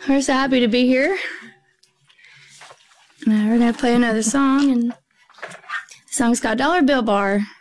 We're so happy to be here. Now we're going to play another song, and the song's called Dollar Bill Bar.